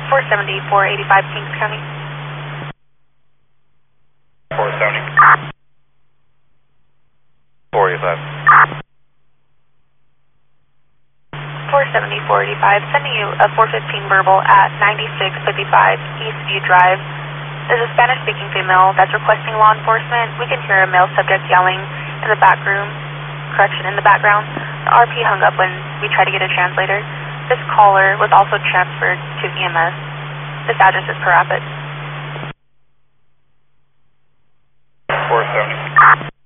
470, 485 Kings County. 470. 485. 470, 485, sending you a 415 verbal at 9655 Eastview Drive. There's a Spanish-speaking female that's requesting law enforcement. We can hear a male subject yelling in the back room, in the background. The RP hung up when we tried to get a translator. This caller was also transferred to EMS. This address is per rapid. 470.